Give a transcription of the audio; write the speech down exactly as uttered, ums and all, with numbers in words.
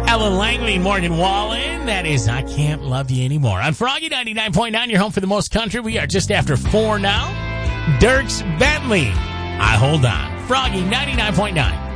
Ellen Langley, Morgan Wallen. That is I Can't Love You Anymore. On Froggy ninety-nine point nine, your home for the most country. We are just after four now. Dierks Bentley, I Hold On. Froggy ninety-nine point nine.